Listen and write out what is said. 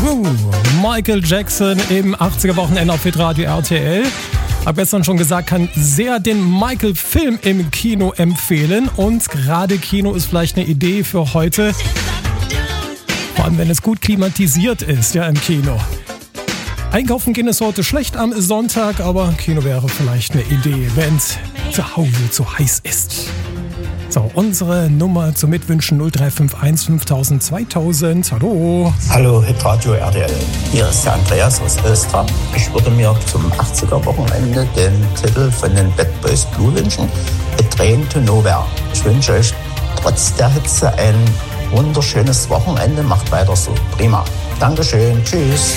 Michael Jackson im 80er-Wochenende auf Hitradio RTL. Hab gestern schon gesagt, kann sehr den Michael-Film im Kino empfehlen. Und gerade Kino ist vielleicht eine Idee für heute. Vor allem, wenn es gut klimatisiert ist, ja, im Kino. Einkaufen gehen ist heute schlecht am Sonntag, aber Kino wäre vielleicht eine Idee, wenn es zu Hause zu heiß ist. So, unsere Nummer zum Mitwünschen 0351 5000 2000. Hallo. Hallo, Hitradio RTL. Hier ist der Andreas aus Östra. Ich würde mir zum 80er-Wochenende den Titel von den Bad Boys Blue wünschen. A Train to Nowhere. Ich wünsche euch trotz der Hitze ein wunderschönes Wochenende. Macht weiter so. Prima. Dankeschön. Tschüss.